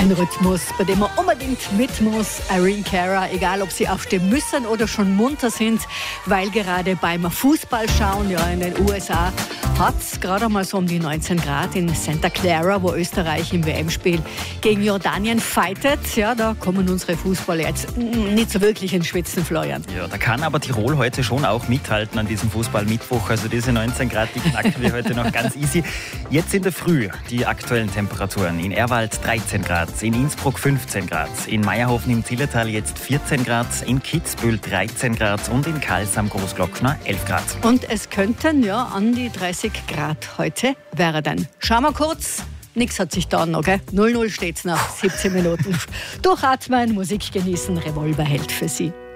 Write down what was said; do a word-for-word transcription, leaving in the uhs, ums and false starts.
Ein Rhythmus, bei dem man unbedingt mit muss. Irene Cara, egal ob sie aufstehen müssen oder schon munter sind, weil gerade beim Fußballschauen ja in den U S A hat es gerade mal so um die neunzehn Grad in Santa Clara, wo Österreich im W M-Spiel gegen Jordanien fightet. Ja, da kommen unsere Fußballer jetzt nicht so wirklich ins Schwitzen, Florian. Ja, da kann aber Tirol heute schon auch mithalten an diesem Fußballmittwoch. Also diese neunzehn Grad, die knacken wir heute noch ganz easy. Jetzt in der Früh die aktuellen Temperaturen. In Erwald dreizehn Grad, in Innsbruck fünfzehn Grad, in Meierhofen im Zillertal jetzt vierzehn Grad, in Kitzbühel dreizehn Grad und in Kals am Großglockner elf Grad. Und es könnten ja an die dreißig Grad heute werden. Schauen wir kurz. Nichts hat sich da noch, gell? null null steht's nach siebzehn Minuten. Durchatmen, Musik genießen, Revolver hält für Sie.